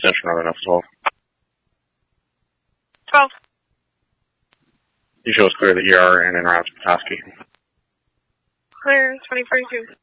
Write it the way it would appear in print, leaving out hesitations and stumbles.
Extension running enough as well. 12. You show us clear the ER and en route to Petoskey. Clear 2042.